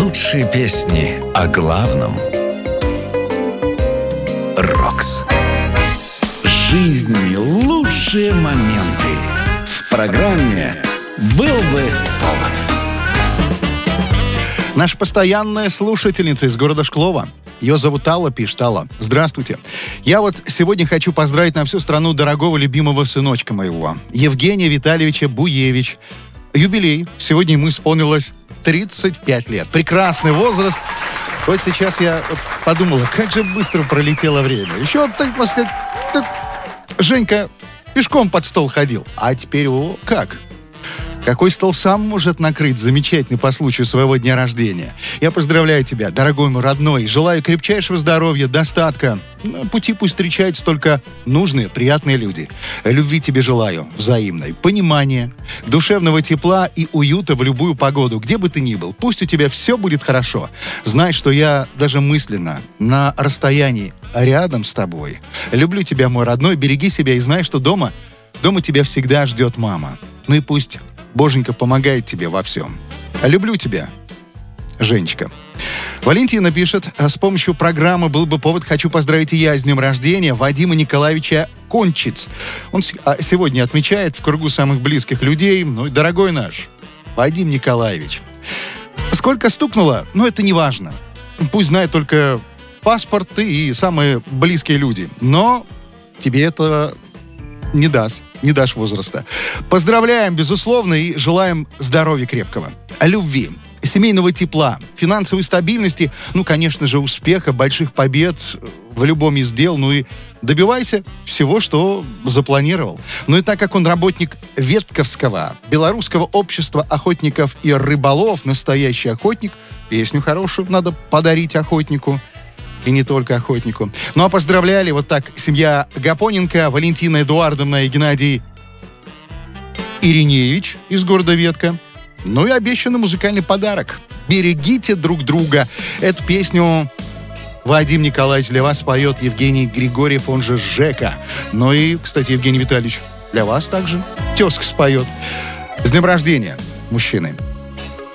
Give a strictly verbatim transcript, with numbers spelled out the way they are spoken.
Лучшие песни о главном. Рокс. Жизни лучшие моменты. В программе «Был бы повод». Наша постоянная слушательница из города Шклова. Ее зовут Алла, пишет Алла. Здравствуйте. Я вот сегодня хочу поздравить на всю страну дорогого любимого сыночка моего, Евгения Витальевича Буевич. Юбилей. Сегодня ему исполнилось тридцать пять лет. Прекрасный возраст. Вот сейчас я вот подумала, как же быстро пролетело время. Еще, так, можно сказать, так, Женька пешком под стол ходил. А теперь, о, как? Какой стол сам может накрыть замечательный по случаю своего дня рождения. Я поздравляю тебя, дорогой мой родной. Желаю крепчайшего здоровья, достатка. На пути пусть встречаются только нужные, приятные люди. Любви тебе желаю, взаимной, понимания, душевного тепла и уюта в любую погоду, где бы ты ни был. Пусть у тебя все будет хорошо. Знай, что я даже мысленно, на расстоянии, рядом с тобой. Люблю тебя, мой родной, береги себя и знай, что дома, дома тебя всегда ждет мама. Ну и пусть Боженька помогает тебе во всем. Люблю тебя, Женечка. Валентина пишет, с помощью программы «Был бы повод» хочу поздравить и я с днем рождения Вадима Николаевича Кончиц. Он сегодня отмечает в кругу самых близких людей. Ну, дорогой наш Вадим Николаевич. Сколько стукнуло, ну, это не важно. Пусть знает только паспорт и самые близкие люди. Но тебе это не даст, не дашь возраста. Поздравляем, безусловно, и желаем здоровья крепкого, любви, семейного тепла, финансовой стабильности, ну, конечно же, успеха, больших побед в любом из дел, ну и добивайся всего, что запланировал. Ну и так как он работник Ветковского белорусского общества охотников и рыболов, настоящий охотник, песню хорошую надо подарить охотнику. И не только охотнику. Ну а поздравляли вот так семья Гапоненко, Валентина Эдуардовна и Геннадий Иринеевич из города Ветка. Ну и обещанный музыкальный подарок. Берегите друг друга. Эту песню Вадим Николаевич для вас поет Евгений Григорьев, он же Жека. Ну и, кстати, Евгений Витальевич, для вас также тезка споет. С днем рождения, мужчины.